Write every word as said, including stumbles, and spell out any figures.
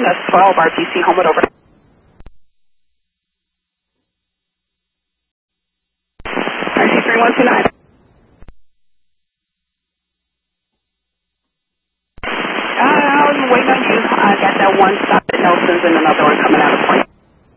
That's twelve R T C Homewood over. R T three one two nine. Uh, I'm waiting on you. I got that one stop at Nelson's and another one coming out of Point.